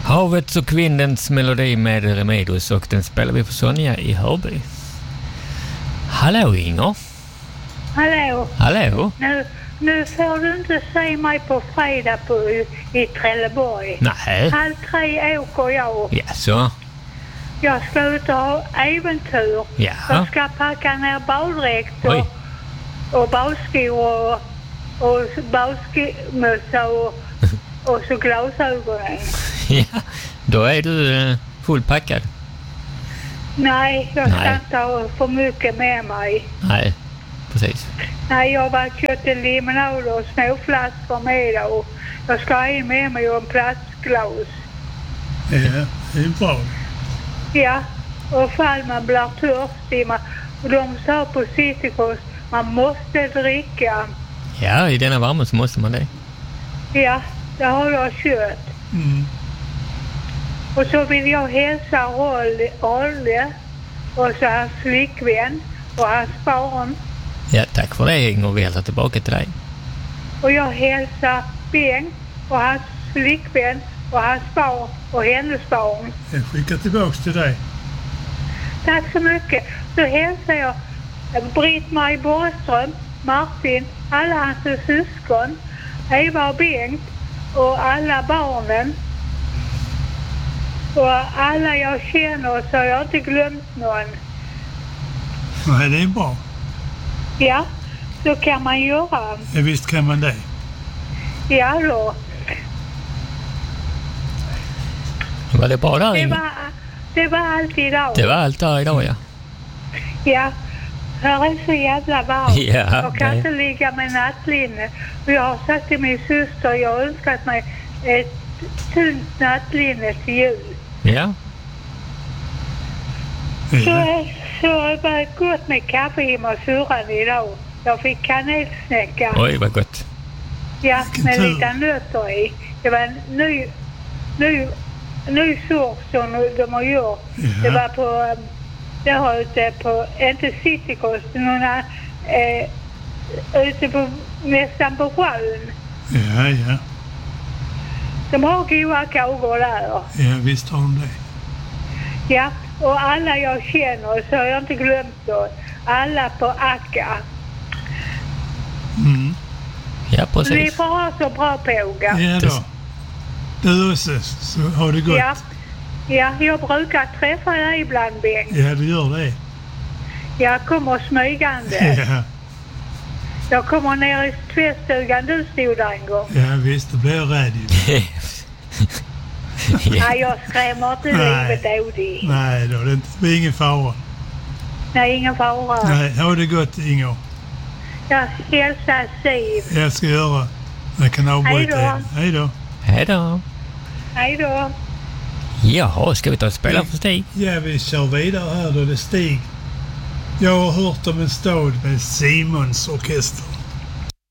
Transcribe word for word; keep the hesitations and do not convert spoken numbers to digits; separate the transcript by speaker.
Speaker 1: Havets och vindens melodi med Remedios, och den spelar vi för Sonja i Hörby. Hallå Inger.
Speaker 2: Hallå.
Speaker 1: Hallå.
Speaker 2: Nu, nu får du inte se mig på fredag på, i Trelleborg.
Speaker 1: Nej.
Speaker 2: Halv tre åker jag.
Speaker 1: Ja, så.
Speaker 2: Jag ska ut och ha äventyr.
Speaker 1: Ja.
Speaker 2: Jag ska packa ner baddräkt och, och badskor och, och badskimössa och, och så glasögonen.
Speaker 1: Ja, då är du uh, fullpackad.
Speaker 2: Nej, jag ska
Speaker 1: Nej.
Speaker 2: inte ha för mycket med mig.
Speaker 1: Nej, precis.
Speaker 2: Nej, jag har bara köpt en limonad och småflaskor med och jag ska ha en med mig och en plastglas.
Speaker 3: Ja, det är bra.
Speaker 2: Ja, och fall man blir törstig. Man, och de sa på Citykost, man måste dricka.
Speaker 1: Ja, i denna värmen så måste man det.
Speaker 2: Ja, det har jag köpt.
Speaker 3: Mm.
Speaker 2: Och så vill jag hälsa Olle och så hans flickvän och hans barn.
Speaker 1: Ja, tack för det Inger, vi hälsar tillbaka till dig.
Speaker 2: Och jag hälsar Bengt och hans flickvän och hans barn och hennes barn.
Speaker 3: Jag skickar tillbaka till dig.
Speaker 2: Tack så mycket. Så hälsar jag Britt-Marie Borgström, Martin, alla hans syskon, Eva och Bengt och alla barnen. Och alla jag känner, så har jag inte glömt någon.
Speaker 3: Nej, det är bra.
Speaker 2: Ja, så kan man göra.
Speaker 3: Ja, visst kan man det.
Speaker 2: Ja då.
Speaker 1: Var det bra där
Speaker 2: Det
Speaker 1: Inger?
Speaker 2: var, det var allt idag.
Speaker 1: Det var allt där idag, ja.
Speaker 2: Ja, här är så jävla varmt.
Speaker 1: Ja,
Speaker 2: jag kan
Speaker 1: nej.
Speaker 2: inte ligga med nattlinne. Och jag har sagt till min syster, jag har önskat mig ett tunt nattlinne till jul.
Speaker 1: Ja.
Speaker 2: Så, så det var gott med kaffe hemma och surran idag. Jag fick kanelsnäcka.
Speaker 1: Oj, vad gott.
Speaker 2: Ja, med
Speaker 3: tur.
Speaker 2: lite nötter i. Det var en ny, ny, ny sort som de har gjort.
Speaker 3: Ja.
Speaker 2: Det var på, det har ute på, inte Citykost, några, eh, ute på, nästan på sjön.
Speaker 3: Ja, ja.
Speaker 2: De har goda kakor där.
Speaker 3: Ja, visst har de det.
Speaker 2: Ja, och alla jag känner, så har jag inte glömt då. Alla på Akka.
Speaker 3: Mm.
Speaker 1: Ja,
Speaker 2: Ni
Speaker 1: precis.
Speaker 2: får ha så bra påga.
Speaker 3: Ja då. Du också, så har det gott.
Speaker 2: Ja, ja, jag brukar träffa dig ibland, Bengt.
Speaker 3: Ja, du gör det.
Speaker 2: Jag kommer smygande.
Speaker 3: Ja,
Speaker 2: Jag kommer ner i tvättstugan, du stod där en gång.
Speaker 3: ja visst, det blir jag rädd ju.
Speaker 1: Ja.
Speaker 2: Nej, jag skrämmer inte
Speaker 3: Nej.
Speaker 2: livet Odi.
Speaker 3: Nej då, det är inte- det är ingen fara.
Speaker 2: Nej, ingen fara.
Speaker 3: Nej, ha det gott Inger.
Speaker 2: Jag hälsar Siv.
Speaker 3: Jag ska göra. Jag kan avbryta
Speaker 2: Hej då.
Speaker 3: igen. Hej då.
Speaker 1: Hej då.
Speaker 2: Hej då.
Speaker 1: Jaha, ska vi ta och spela för Stig?
Speaker 3: Ja, vi kör vidare här då. Det är Stig. Jag har hört om en stad med Simons orkester.